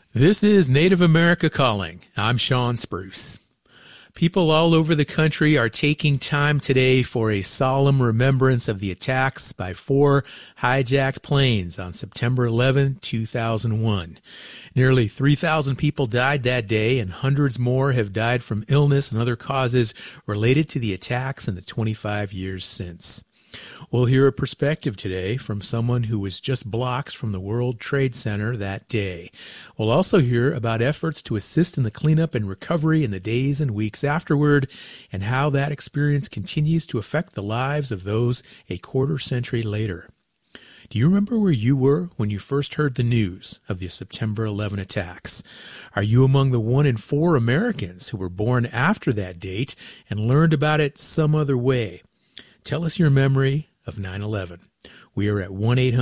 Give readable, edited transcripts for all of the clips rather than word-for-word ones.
This is Native America Calling. I'm Sean Spruce. People all over the country are taking time today for a solemn remembrance of the attacks by 4 hijacked planes on September 11, 2001. Nearly 3,000 people died that day, and hundreds more have died from illness and other causes related to the attacks in the 25 years since. We'll hear a perspective today from someone who was just blocks from the World Trade Center that day. We'll also hear about efforts to assist in the cleanup and recovery in the days and weeks afterward, and how that experience continues to affect the lives of those a quarter century later. Do you remember where you were when you first heard the news of the September 11 attacks? Are you among the 1 in 4 Americans who were born after that date and learned about it some other way? Tell us your memory of 9/11. We are at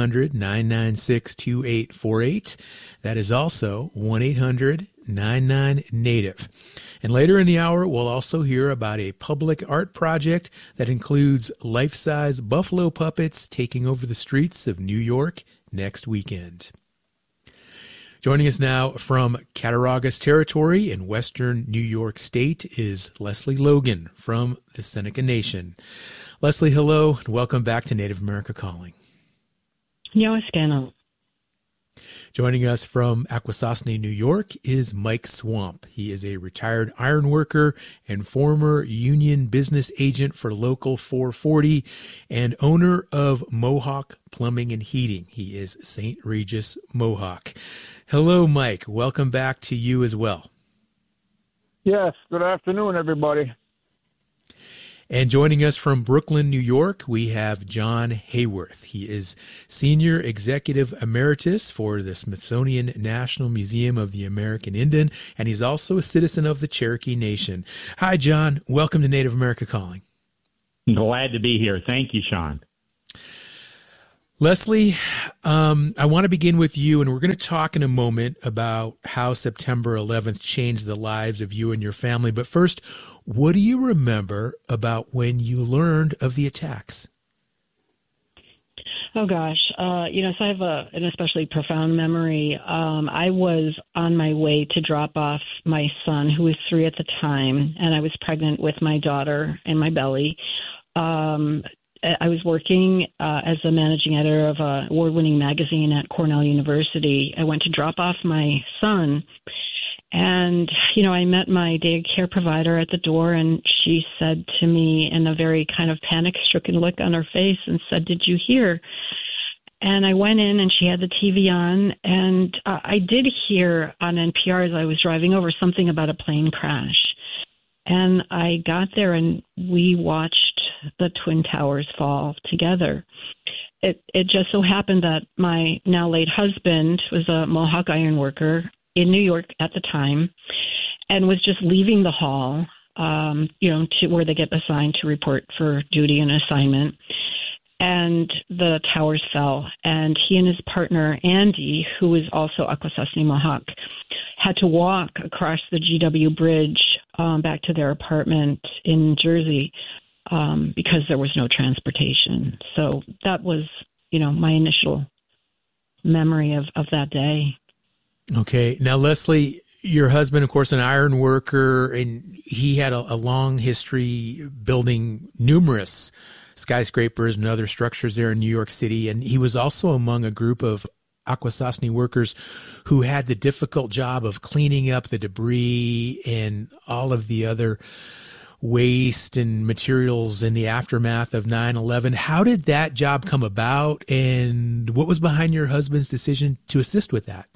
1-800-996-2848. That is also 1-800-99-NATIVE. And later in the hour, we'll also hear about a public art project that includes life-size buffalo puppets taking over the streets of New York next weekend. Joining us now from Cattaraugus Territory in western New York State is Leslie Logan from the Seneca Nation. Leslie, hello, and welcome back to Native America Calling. Yoskano. Joining us from Akwesasne, New York is Mike Swamp. He is a retired iron worker and former union business agent for Local 440 and owner of Mohawk Plumbing and Heating. He is St. Regis Mohawk. Hello, Mike. Welcome back to you as well. Yes, good afternoon, everybody. And joining us from Brooklyn, New York, we have John Hayworth. He is Senior Executive Emeritus for the Smithsonian National Museum of the American Indian, and he's also a citizen of the Cherokee Nation. Hi, John. Welcome to Native America Calling. Glad to be here. Thank you, Sean. Leslie, I want to begin with you, and we're going to talk in a moment about how September 11th changed the lives of you and your family. But first, what do you remember about when you learned of the attacks? Oh, gosh. So I have an especially profound memory. I was on my way to drop off my son, who was 3 at the time, and I was pregnant with my daughter in my belly. I was working as a managing editor of an award-winning magazine at Cornell University. I went to drop off my son, and, I met my daycare provider at the door, and she said to me in a very kind of panic-stricken look on her face and said, "Did you hear?" And I went in, and she had the TV on, and I did hear on NPR as I was driving over something about a plane crash. And I got there, and we watched the Twin Towers fall together. It just so happened that my now late husband was a Mohawk iron worker in New York at the time, and was just leaving the hall, to where they get assigned to report for duty and assignment. And the towers fell, and he and his partner, Andy, who was also Akwesasne Mohawk, had to walk across the GW Bridge back to their apartment in Jersey because there was no transportation. So that was, my initial memory of that day. Okay. Now, Leslie, your husband, of course, an iron worker, and he had a long history building numerous skyscrapers and other structures there in New York City. And he was also among a group of Akwesasne workers who had the difficult job of cleaning up the debris and all of the other waste and materials in the aftermath of 9/11. How did that job come about, and what was behind your husband's decision to assist with that?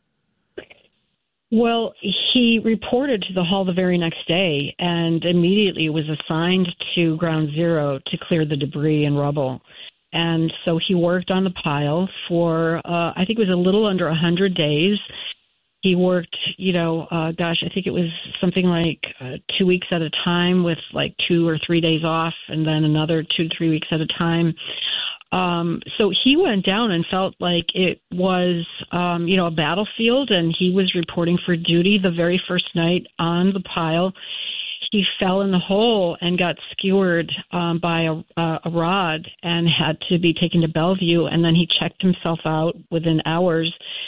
Well, he reported to the hall the very next day and immediately was assigned to Ground Zero to clear the debris and rubble. And so he worked on the pile for, I think it was a little under 100 days. He worked, I think it was something like 2 weeks at a time with like 2 or 3 days off, and then another 2 to 3 weeks at a time. So he went down and felt like it was, a battlefield, and he was reporting for duty the very first night on the pile. He fell in the hole and got skewered by a rod and had to be taken to Bellevue, and then he checked himself out within hours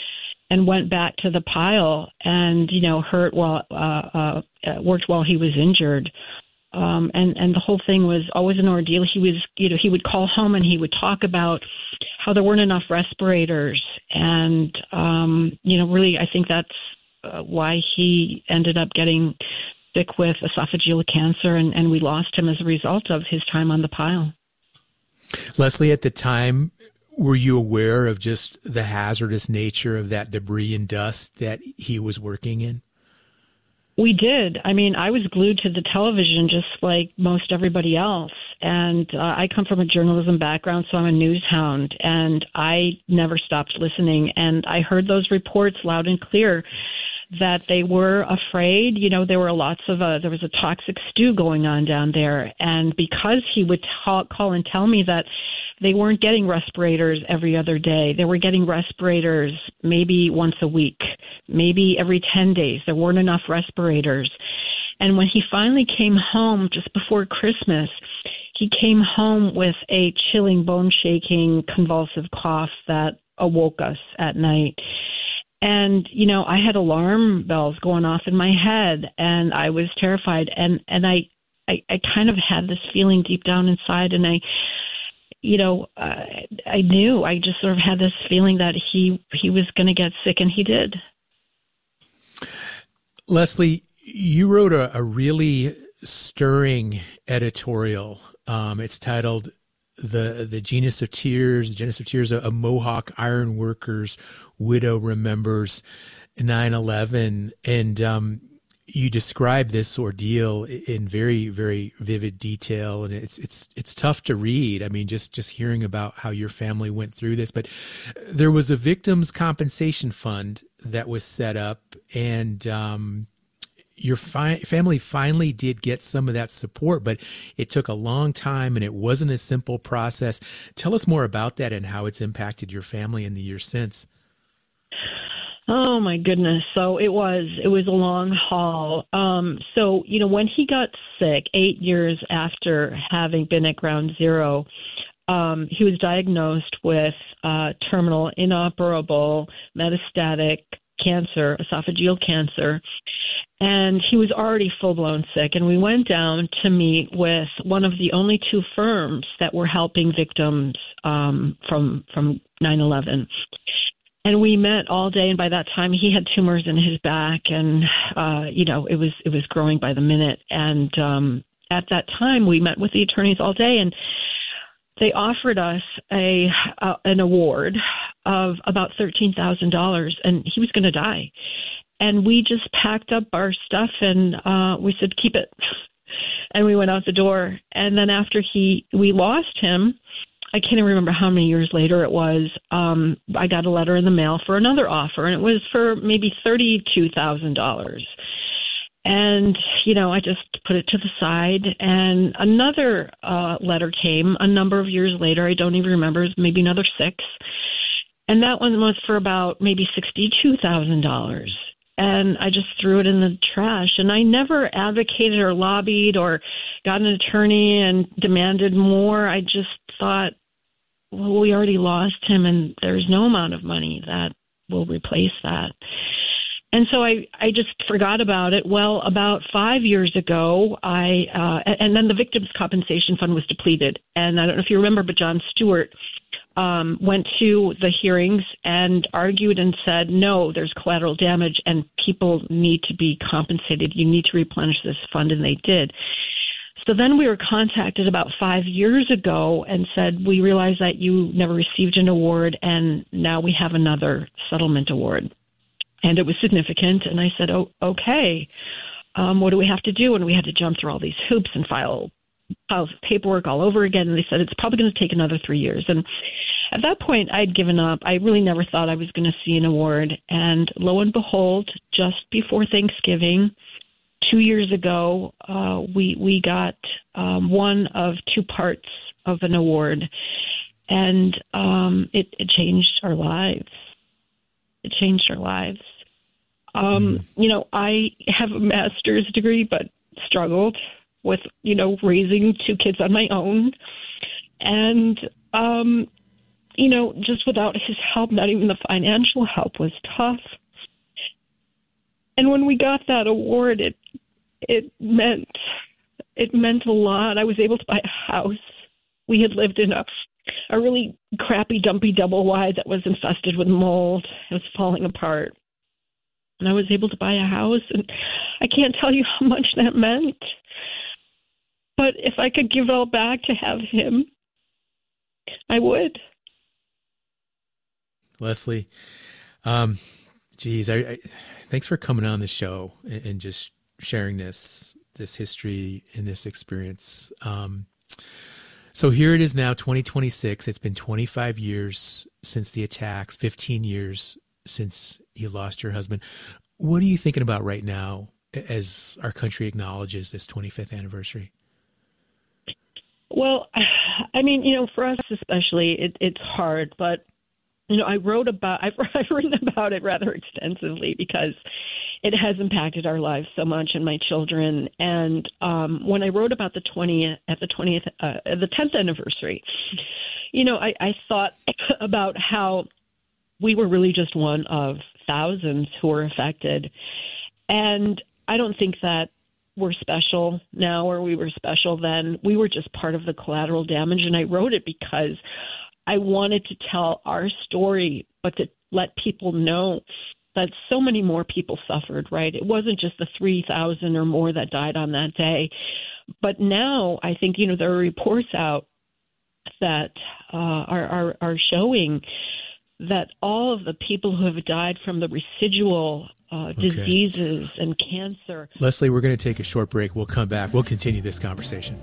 and went back to the pile and, hurt worked while he was injured. And the whole thing was always an ordeal. He would call home and he would talk about how there weren't enough respirators. And, really, I think that's why he ended up getting sick with esophageal cancer. And we lost him as a result of his time on the pile. Leslie, at the time, were you aware of just the hazardous nature of that debris and dust that he was working in? We did. I mean, I was glued to the television just like most everybody else. And I come from a journalism background, so I'm a news hound. And I never stopped listening. And I heard those reports loud and clear that they were afraid. There were there was a toxic stew going on down there. And because he would call and tell me that they weren't getting respirators every other day. They were getting respirators maybe once a week, maybe every 10 days. There weren't enough respirators. And when he finally came home just before Christmas, he came home with a chilling, bone-shaking, convulsive cough that awoke us at night. And, I had alarm bells going off in my head, and I was terrified. And I kind of had this feeling deep down inside, and I knew, I just sort of had this feeling that he was going to get sick, and he did. Leslie, you wrote a really stirring editorial. It's titled The Genus of Tears, a Mohawk Iron Worker's Widow Remembers 9/11. And you describe this ordeal in very, very vivid detail, and it's tough to read. I mean, just hearing about how your family went through this. But there was a victims' compensation fund that was set up, and your family finally did get some of that support, but it took a long time, and it wasn't a simple process. Tell us more about that and how it's impacted your family in the years since. Oh my goodness. So it was a long haul. So, when he got sick 8 years after having been at Ground Zero, he was diagnosed with terminal, inoperable, metastatic cancer, esophageal cancer. And he was already full-blown sick. And we went down to meet with one of the only two firms that were helping victims from 9/11. And we met all day, and by that time he had tumors in his back, and it was growing by the minute. And at that time, we met with the attorneys all day, and they offered us an award of about $13,000, and he was going to die. And we just packed up our stuff, and we said, "Keep it," and we went out the door. And then after we lost him, I can't even remember how many years later it was, I got a letter in the mail for another offer, and it was for maybe $32,000. And, I just put it to the side, and another letter came a number of years later. I don't even remember, it was maybe another 6. And that one was for about maybe $62,000. And I just threw it in the trash. And I never advocated or lobbied or got an attorney and demanded more. I just thought, well, we already lost him, and there's no amount of money that will replace that. And so I just forgot about it. Well, about 5 years ago, and then the Victims' Compensation Fund was depleted. And I don't know if you remember, but Jon Stewart went to the hearings and argued and said, no, there's collateral damage and people need to be compensated. You need to replenish this fund, and they did. So then we were contacted about 5 years ago and said, we realize that you never received an award, and now we have another settlement award. And it was significant. And I said, oh, okay, what do we have to do? And we had to jump through all these hoops and file paperwork all over again. And they said, it's probably going to take another 3 years. And at that point, I'd given up. I really never thought I was going to see an award. And lo and behold, just before Thanksgiving, 2 years ago, we got one of 2 parts of an award, and it changed our lives. It changed our lives. I have a master's degree, but struggled with, raising 2 kids on my own. And just without his help, not even the financial help, was tough. And when we got that award, it meant a lot. I was able to buy a house. We had lived in a really crappy, dumpy double wide that was infested with mold. It was falling apart. And I was able to buy a house, and I can't tell you how much that meant. But if I could give it all back to have him, I would. Leslie, thanks for coming on the show and just sharing this history and this experience. So here it is now, 2026. It's been 25 years since the attacks, 15 years since you lost your husband. What are you thinking about right now as our country acknowledges this 25th anniversary? Well, I mean, for us especially, it's hard, but I've written about it rather extensively because it has impacted our lives so much and my children. And when I wrote about the 10th anniversary, I thought about how we were really just one of thousands who were affected. And I don't think that we're special now or we were special then. We were just part of the collateral damage. And I wrote it because I wanted to tell our story, but to let people know that so many more people suffered, right? It wasn't just the 3,000 or more that died on that day. But now I think, there are reports out that are showing that all of the people who have died from the residual diseases and cancer. Leslie, we're going to take a short break. We'll come back. We'll continue this conversation.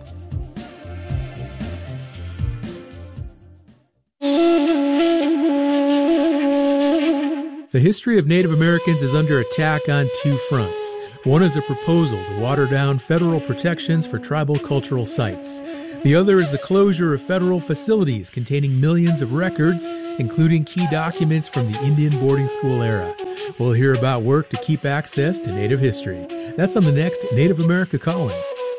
The history of Native Americans is under attack on two fronts. One is a proposal to water down federal protections for tribal cultural sites. The other is the closure of federal facilities containing millions of records, including key documents from the Indian boarding school era. We'll hear about work to keep access to Native history. That's on the next Native America Calling.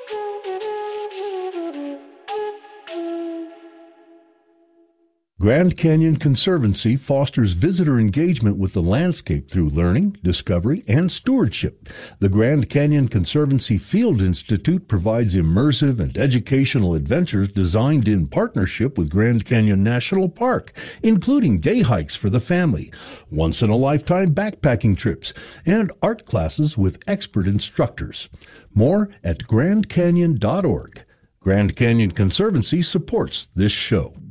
Grand Canyon Conservancy fosters visitor engagement with the landscape through learning, discovery, and stewardship. The Grand Canyon Conservancy Field Institute provides immersive and educational adventures designed in partnership with Grand Canyon National Park, including day hikes for the family, once-in-a-lifetime backpacking trips, and art classes with expert instructors. More at grandcanyon.org. Grand Canyon Conservancy supports this show.